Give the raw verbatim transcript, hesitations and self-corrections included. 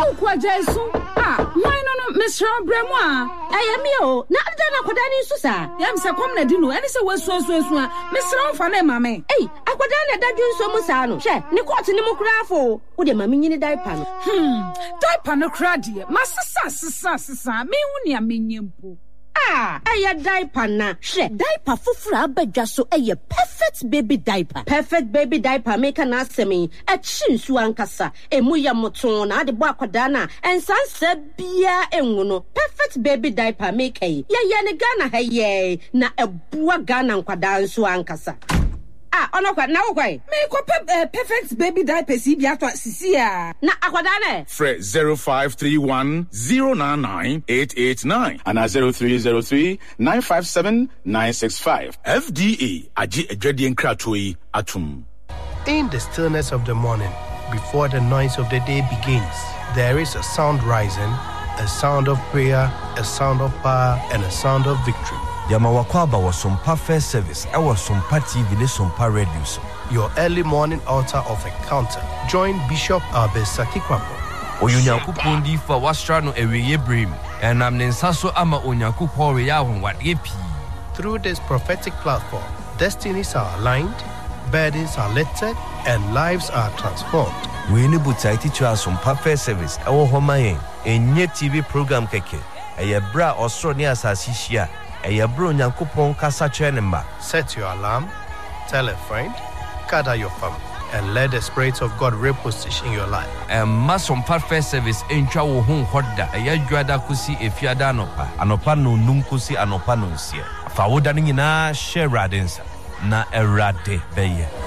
kwa jesu ah why no no Mister Bremwa ayamio na ada na kwada ni susa yam se kom na di no ene se wasu asu asu a Mister Mfa na mame eh akwada na da dwunso mu sa no hwe ne court ni mu krafo wo de mame nyini diaper no hmm diaper no kra de masesa sesa sesa me hu ne amenyempo ah aya diaper na hwe diaper fufura abadwa so eye perfect baby diaper perfect baby diaper make na asemi e chinsu ankasa emu ya moton na ade bo akwada na ensansa bia enwu no perfect baby diaper make ye ye ne Ghana ha ye na ebua Ghana nkwada nso ankasa ah ono kwa na wokwai me ko perfect baby diaper si bia to sisi a na akwada na Fred zero five three one zero nine nine eight eight nine and zero three zero three nine five seven nine six five. F D A aji edwade nkratoi atum. In the stillness of the morning, before the noise of the day begins, there is a sound rising, a sound of prayer, a sound of power, and a sound of victory. Yamawakwaba was some First Service. I was some T V, some radio. Your early morning altar of encounter. Join Bishop Albesaki Kwambo. Oyunyankupon di fa wastrano eweye brim. And am nensaso ama onyankupon reya honwade pi. Through this prophetic platform, destinies are aligned, burdens are lifted, and lives are transformed. We need to teach us some First Service. Our home enye T V program keke. Eye bra osro ni asasi hia. Set your alarm, tell a friend, gather your family, and let the Spirit of God reposition your life. And Mason First Service in Chawo Home Hoda, a Yajuada Kusi, a Fiadanopa, Anopano Nunkusi, Anopano Sia. Fawodanina, share radins, na erade beye.